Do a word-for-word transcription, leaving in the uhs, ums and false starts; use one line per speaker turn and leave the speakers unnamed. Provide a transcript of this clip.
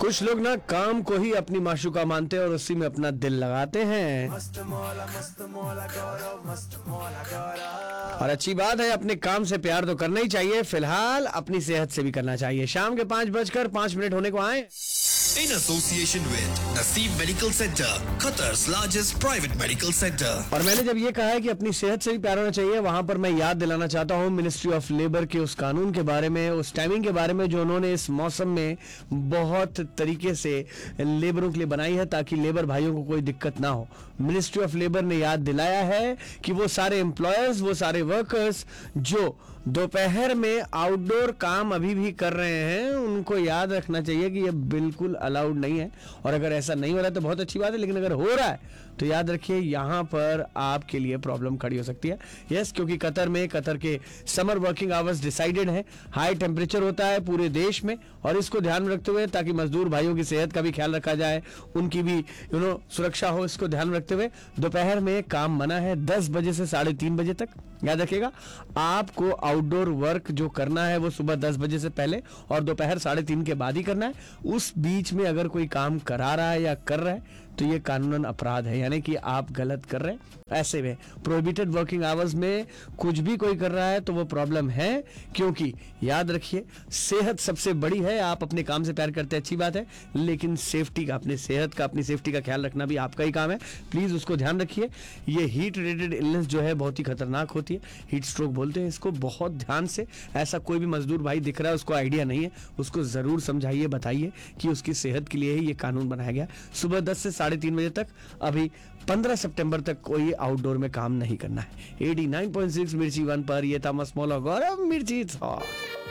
कुछ लोग ना काम को ही अपनी माशूका मानते हैं और उसी में अपना दिल लगाते हैं। और अच्छी बात है, अपने काम से प्यार तो करना ही चाहिए, फिलहाल अपनी सेहत से भी करना चाहिए। शाम के पांच बजकर पांच मिनट होने को आए।
In association with Naseem Medical Center, Qatar's largest private medical center.
और मैंने जब ये कहा है कि अपनी सेहत से भी प्यार होना चाहिए, वहां पर मैं याद दिलाना चाहता हूँ मिनिस्ट्री ऑफ लेबर के उस कानून के बारे में, उस टाइमिंग के बारे में जो उन्होंने इस मौसम में बहुत तरीके से लेबरों के लिए बनाई है ताकि लेबर भाइयों को कोई दिक्कत ना हो। मिनिस्ट्री ऑफ लेबर ने याद दिलाया है कि वो सारे एम्प्लॉयर्स, वो सारे वर्कर्स जो दोपहर में आउटडोर काम अभी भी कर रहे हैं, उनको याद रखना चाहिए कि ये बिल्कुल अलाउड नहीं है। और अगर ऐसा नहीं हो रहा है तो बहुत अच्छी बात है, लेकिन अगर हो रहा है तो याद रखिए यहाँ पर आपके लिए प्रॉब्लम खड़ी हो सकती है। यस, क्योंकि कतर में कतर के समर वर्किंग आवर्स डिसाइडेड है, हाई टेम्परेचर होता है पूरे देश में, और इसको ध्यान में रखते हुए ताकि मजदूर भाइयों की सेहत का भी ख्याल रखा जाए, उनकी भी यू नो सुरक्षा हो, इसको ध्यान में रखते हुए दोपहर में काम मना है दस बजे से साढ़े तीन बजे तक। याद रखिएगा, आपको आउटडोर वर्क जो करना है वो सुबह दस बजे से पहले और दोपहर साढ़े तीन के बाद ही करना है। उस बीच में अगर कोई काम करा रहा है या कर रहा है तो ये कानूनन अपराध है, यानी कि आप गलत कर रहे हैं। ऐसे में प्रोहिबिटेड वर्किंग आवर्स में कुछ भी कोई कर रहा है तो वो प्रॉब्लम है, क्योंकि याद रखिए सेहत सबसे बड़ी है। आप अपने काम से प्यार करते हैं, अच्छी बात है, लेकिन सेफ्टी का, अपने सेहत का, अपनी सेफ्टी का ख्याल रखना भी आपका ही काम है। प्लीज उसको ध्यान रखिए। ये हीट रिलेटेड इलनेस जो है बहुत ही खतरनाक होती है, हीट स्ट्रोक बोलते हैं इसको। बहुत ध्यान से, ऐसा कोई भी मजदूर भाई दिख रहा है उसको आइडिया नहीं है, उसको जरूर समझाइए, बताइए कि उसकी सेहत के लिए ही ये कानून बनाया गया। सुबह दस से साढ़े तीन बजे तक, अभी पंद्रह सितंबर तक कोई आउटडोर में काम नहीं करना है। एटी नाइन पॉइंट सिक्स मिर्ची वन पर ये था मसमौला गौरव मिर्ची था।